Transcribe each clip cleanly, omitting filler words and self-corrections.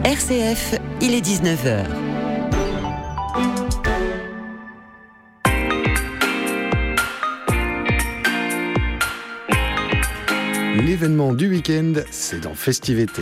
RCF, il est 19h. L'événement du week-end, c'est dans Festivité.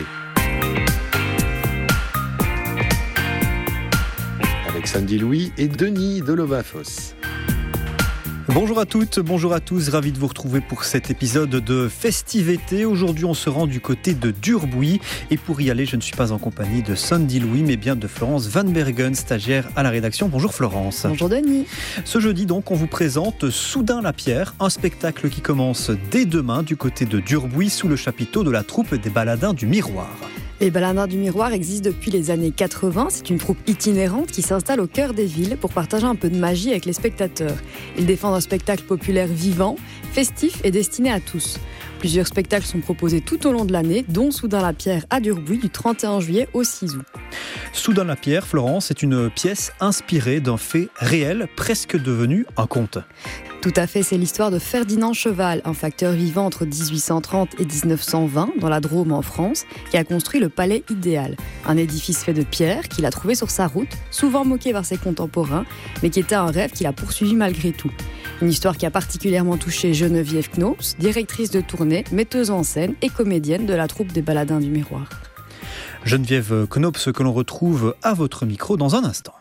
Avec Sandy Louis et Denis Delovafos. Bonjour à toutes, bonjour à tous, ravi de vous retrouver pour cet épisode de Festivité. Aujourd'hui, on se rend du côté de Durbuy et pour y aller, je ne suis pas en compagnie de Sandy Louis, mais bien de Florence Van Bergen, stagiaire à la rédaction. Bonjour Florence. Bonjour Denis. Ce jeudi donc, on vous présente Soudain-la-Pierre, un spectacle qui commence dès demain du côté de Durbuy sous le chapiteau de la troupe des Baladins du Miroir. Les Baladins du Miroir existent depuis les années 80. C'est une troupe itinérante qui s'installe au cœur des villes pour partager un peu de magie avec les spectateurs. Ils défendent un spectacle populaire vivant, festif et destiné à tous. Plusieurs spectacles sont proposés tout au long de l'année, dont Soudain-la-Pierre à Durbuy du 31 juillet au 6 août. Soudain-la-Pierre, Florence, est une pièce inspirée d'un fait réel, presque devenu un conte. Tout à fait, c'est l'histoire de Ferdinand Cheval, un facteur vivant entre 1830 et 1920 dans la Drôme en France, qui a construit le Palais Idéal, un édifice fait de pierre qu'il a trouvé sur sa route, souvent moqué par ses contemporains, mais qui était un rêve qu'il a poursuivi malgré tout. Une histoire qui a particulièrement touché Geneviève Knops, directrice de tournée, metteuse en scène et comédienne de la troupe des Baladins du Miroir. Geneviève Knops que l'on retrouve à votre micro dans un instant.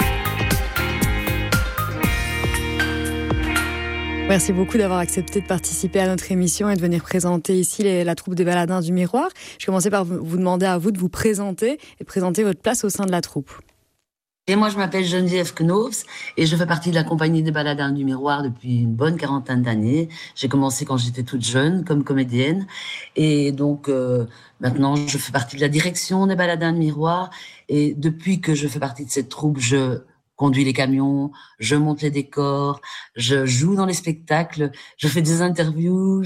Merci beaucoup d'avoir accepté de participer à notre émission et de venir présenter ici la troupe des Baladins du Miroir. Je commençais par vous demander à vous de vous présenter et présenter votre place au sein de la troupe. Et moi, je m'appelle Geneviève Knops et je fais partie de la compagnie des Baladins du Miroir depuis une bonne quarantaine d'années. J'ai commencé quand j'étais toute jeune comme comédienne et donc maintenant je fais partie de la direction des Baladins du Miroir et depuis que je fais partie de cette troupe, je conduis les camions, je monte les décors, je joue dans les spectacles, je fais des interviews,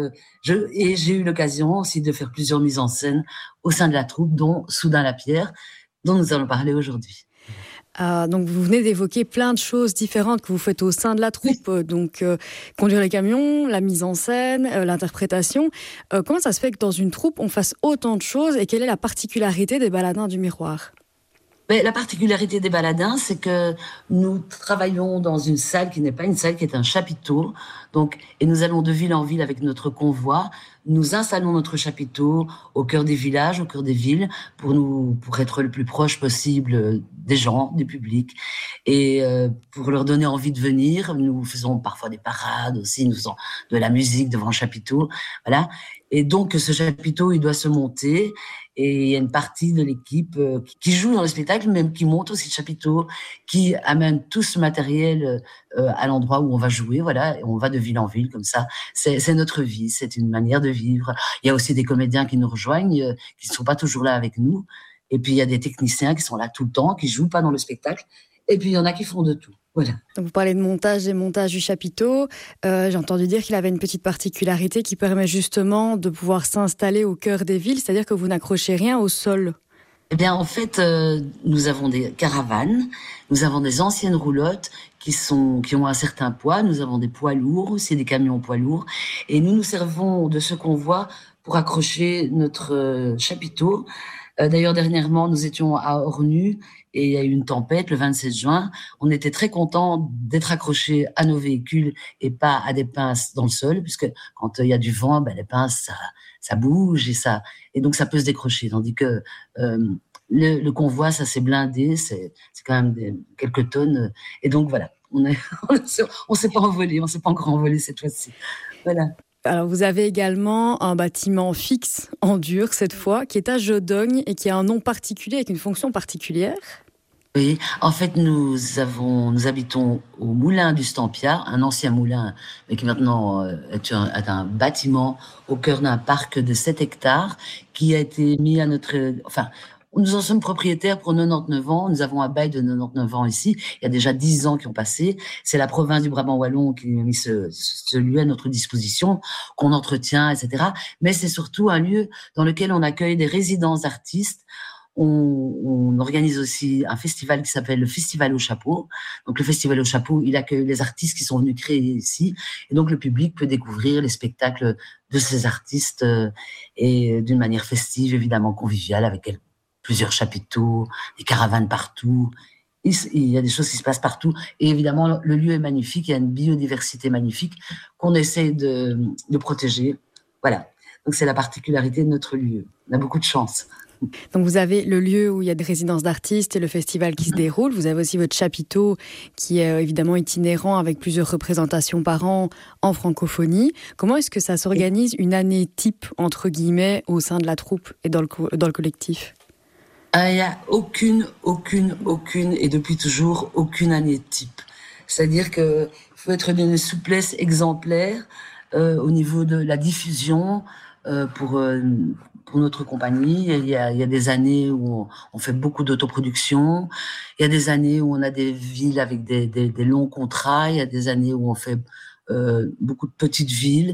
et j'ai eu l'occasion aussi de faire plusieurs mises en scène au sein de la troupe, dont Soudain-la-Pierre, dont nous allons parler aujourd'hui. Donc vous venez d'évoquer plein de choses différentes que vous faites au sein de la troupe, donc conduire les camions, la mise en scène, l'interprétation. Comment ça se fait que dans une troupe on fasse autant de choses et quelle est la particularité des Baladins du Miroir ? Mais la particularité des Baladins, c'est que nous travaillons dans une salle qui n'est pas une salle, qui est un chapiteau. Donc, et nous allons de ville en ville avec notre convoi. Nous installons notre chapiteau au cœur des villages, au cœur des villes, pour être le plus proche possible des gens, du public. Et pour leur donner envie de venir, nous faisons parfois des parades aussi, nous faisons de la musique devant le chapiteau. Voilà. Et donc, ce chapiteau, il doit se monter. Et il y a une partie de l'équipe qui joue dans le spectacle, même qui monte aussi le chapiteau, qui amène tout ce matériel à l'endroit où on va jouer, voilà, et on va de ville en ville comme ça. C'est notre vie, c'est une manière de vivre. Il y a aussi des comédiens qui nous rejoignent, qui ne sont pas toujours là avec nous. Et puis il y a des techniciens qui sont là tout le temps, qui jouent pas dans le spectacle. Et puis il y en a qui font de tout. Voilà. Donc vous parlez de montage et montage du chapiteau. J'ai entendu dire qu'il avait une petite particularité qui permet justement de pouvoir s'installer au cœur des villes, c'est-à-dire que vous n'accrochez rien au sol. Eh bien, en fait, nous avons des caravanes, nous avons des anciennes roulottes qui ont un certain poids, nous avons des poids lourds, aussi des camions poids lourds, et nous nous servons de ce convoi pour accrocher notre chapiteau. D'ailleurs, dernièrement, nous étions à Ornu et il y a eu une tempête le 27 juin. On était très contents d'être accrochés à nos véhicules et pas à des pinces dans le sol, puisque quand il y a du vent, les pinces, ça bouge et donc ça peut se décrocher. Tandis que le convoi, ça s'est blindé, c'est quand même quelques tonnes. Et donc voilà, on s'est pas envolé, on s'est pas encore envolé cette fois-ci. Voilà. Alors vous avez également un bâtiment fixe en dur cette fois, qui est à Jodogne et qui a un nom particulier avec une fonction particulière. Oui, en fait nous habitons au moulin du Stampia, un ancien moulin, mais qui maintenant est un bâtiment au cœur d'un parc de 7 hectares qui a été mis à nous en sommes propriétaires pour 99 ans. Nous avons un bail de 99 ans ici. Il y a déjà 10 ans qui ont passé. C'est la province du Brabant Wallon qui a mis ce lieu à notre disposition, qu'on entretient, etc. Mais c'est surtout un lieu dans lequel on accueille des résidents artistes. On organise aussi un festival qui s'appelle le Festival au Chapeau. Donc, le Festival au Chapeau, il accueille les artistes qui sont venus créer ici. Et donc, le public peut découvrir les spectacles de ces artistes et d'une manière festive, évidemment conviviale, avec plusieurs chapiteaux, des caravanes partout. Il y a des choses qui se passent partout. Et évidemment, le lieu est magnifique. Il y a une biodiversité magnifique qu'on essaie de protéger. Voilà. Donc, c'est la particularité de notre lieu. On a beaucoup de chance. Donc vous avez le lieu où il y a des résidences d'artistes et le festival qui se déroule. Vous avez aussi votre chapiteau qui est évidemment itinérant avec plusieurs représentations par an en francophonie. Comment est-ce que ça s'organise une année type, entre guillemets, au sein de la troupe et dans le collectif ? Il n'y a aucune, et depuis toujours, aucune année type. C'est-à-dire qu'il faut être d'une souplesse exemplaire au niveau de la diffusion pour notre compagnie. Il y a des années où on fait beaucoup d'autoproduction. Il y a des années où on a des villes avec des longs contrats. Il y a des années où on fait beaucoup de petites villes.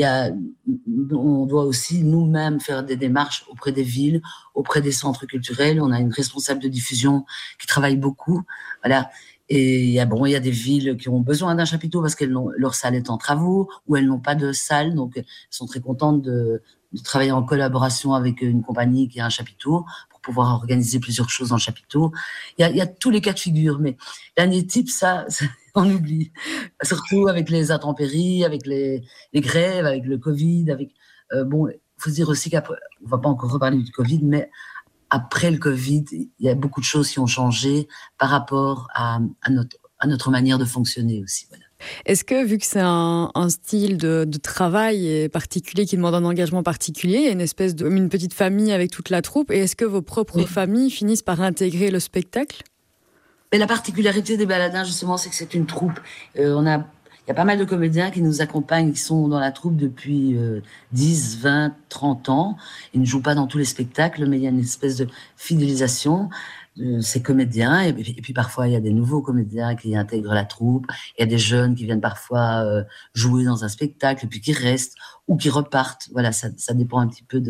On doit aussi nous-mêmes faire des démarches auprès des villes, auprès des centres culturels. On a une responsable de diffusion qui travaille beaucoup. Voilà. Et il y a des villes qui ont besoin d'un chapiteau parce leur salle est en travaux ou elles n'ont pas de salle. Donc, elles sont très contentes de travailler en collaboration avec une compagnie qui a un chapiteau pour pouvoir organiser plusieurs choses dans le chapiteau. Il y a tous les cas de figure, mais l'année type, ça on oublie. Surtout avec les intempéries, avec les grèves, avec le Covid, il faut se dire aussi qu'après, on va pas encore reparler du Covid, mais après le Covid, il y a beaucoup de choses qui ont changé par rapport à notre manière de fonctionner aussi. Voilà. Est-ce que, vu que c'est un style de travail particulier qui demande un engagement particulier, il y a une espèce une petite famille avec toute la troupe, et est-ce que vos propres familles finissent par intégrer le spectacle ? Mais la particularité des Baladins, justement, c'est que c'est une troupe. Il y a pas mal de comédiens qui nous accompagnent, qui sont dans la troupe depuis 10, 20, 30 ans. Ils ne jouent pas dans tous les spectacles, mais il y a une espèce de fidélisation de ces comédiens. Et puis parfois, il y a des nouveaux comédiens qui intègrent la troupe. Il y a des jeunes qui viennent parfois jouer dans un spectacle, et puis qui restent ou qui repartent. Voilà, ça dépend un petit peu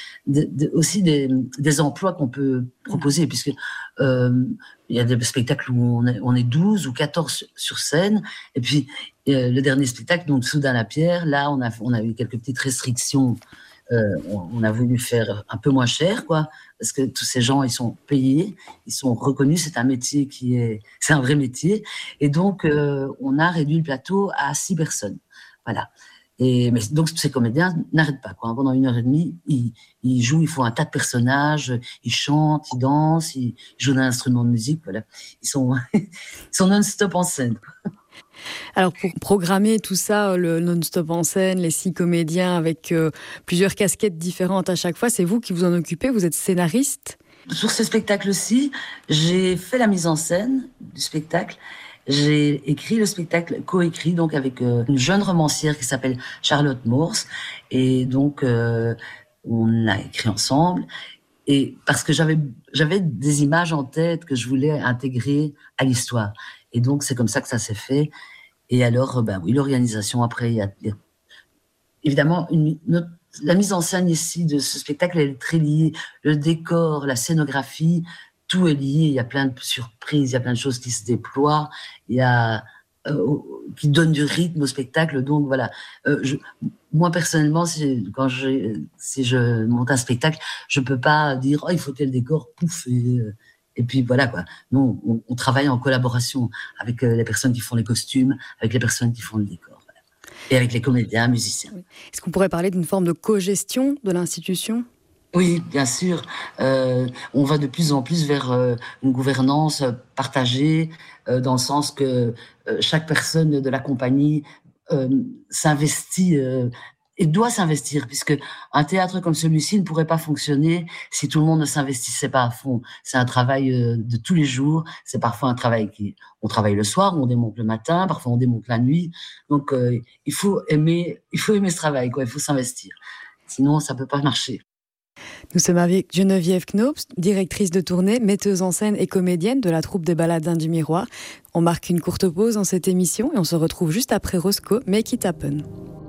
aussi des emplois qu'on peut proposer, puisque il y a des spectacles où on est 12 ou 14 sur scène, et puis le dernier spectacle, donc Soudain la Pierre, là on a eu quelques petites restrictions. On a voulu faire un peu moins cher, quoi, parce que tous ces gens, ils sont payés, ils sont reconnus, c'est un métier c'est un vrai métier, et donc on a réduit le plateau à 6 personnes, voilà. Mais donc ces comédiens n'arrêtent pas, quoi. Pendant 1h30, ils jouent, ils font un tas de personnages, ils chantent, ils dansent, ils jouent d'un instrument de musique, voilà. Ils sont non-stop en scène. Alors pour programmer tout ça, le non-stop en scène, les 6 comédiens avec plusieurs casquettes différentes à chaque fois, c'est vous qui vous en occupez, vous êtes scénariste ? Sur ce spectacle-ci, j'ai fait la mise en scène du spectacle. J'ai écrit le spectacle, coécrit donc avec une jeune romancière qui s'appelle Charlotte Morse, et donc on a écrit ensemble. Et parce que j'avais des images en tête que je voulais intégrer à l'histoire, et donc c'est comme ça que ça s'est fait. Et alors, oui, l'organisation après, il y a évidemment la mise en scène ici de ce spectacle, elle est très liée. Le décor, la scénographie, tout est lié. Il y a plein de surprises, il y a plein de choses qui se déploient, il y a qui donnent du rythme au spectacle. Donc voilà. Moi personnellement, si je monte un spectacle, je peux pas dire il faut tel décor, pouf, et puis voilà, quoi. Non, on travaille en collaboration avec les personnes qui font les costumes, avec les personnes qui font le décor, voilà. Et avec les comédiens, musiciens. Est-ce qu'on pourrait parler d'une forme de co-gestion de l'institution ? Oui, bien sûr. On va de plus en plus vers une gouvernance partagée, dans le sens que chaque personne de la compagnie s'investit et doit s'investir, puisque un théâtre comme celui-ci ne pourrait pas fonctionner si tout le monde ne s'investissait pas à fond. C'est un travail de tous les jours. C'est parfois un travail on travaille le soir, on démonte le matin, parfois on démonte la nuit. Donc il faut aimer ce travail, quoi. Il faut s'investir. Sinon, ça peut pas marcher. Nous sommes avec Geneviève Knops, directrice de tournée, metteuse en scène et comédienne de la troupe des Baladins du Miroir. On marque une courte pause dans cette émission et on se retrouve juste après Roscoe, Make It Happen.